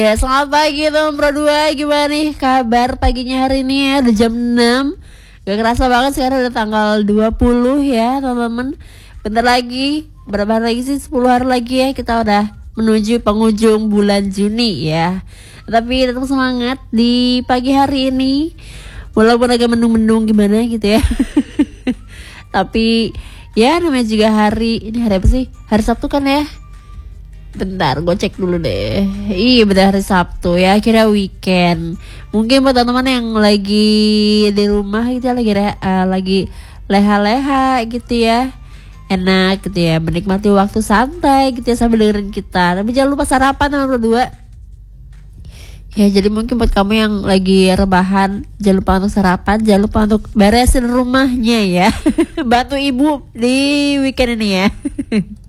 Ya, selamat pagi teman Pro 2. Gimana nih kabar paginya hari ini ya? Udah jam 6. Gak kerasa banget sekarang udah tanggal 20 ya teman-teman. Bentar lagi, berapa hari lagi sih? 10 hari lagi ya kita udah menuju penghujung bulan Juni ya. Tapi tetap semangat di pagi hari ini. Walaupun agak mendung-mendung gimana gitu ya. Tapi ya namanya juga ini hari apa sih? Hari Sabtu kan ya? Bentar, gue cek dulu deh. Iya benar hari Sabtu ya, akhirnya weekend. Mungkin buat teman-teman yang lagi di rumah gitu ya, lagi leha-leha gitu ya, enak gitu ya, menikmati waktu santai gitu ya sambil dengerin kita. Tapi jangan lupa sarapan teman berdua. Ya jadi mungkin buat kamu yang lagi rebahan, jangan lupa untuk sarapan, jangan lupa untuk beresin rumahnya ya. Bantu ibu di weekend ini ya.